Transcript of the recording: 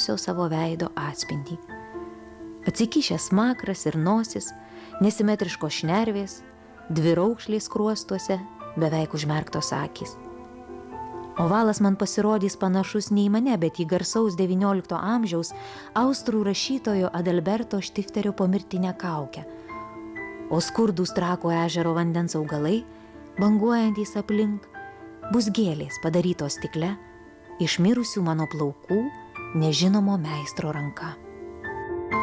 gražiausio savo veido atspindį. Atsikišęs smakras ir nosis, nesimetriškos šnervės, dvi raukšlės skruostuose, beveik užmerktos akys. Ovalas man pasirodys panašus ne į mane, bet į garsaus XIX amžiaus austrų rašytojo Adalberto Štifterio pomirtinę kaukę. O skurdūs Trako ežero vandens augalai, banguojantys aplink, bus gėlės padarytos stikle, iš mirusių mano plaukų nežinomo meistro ranka.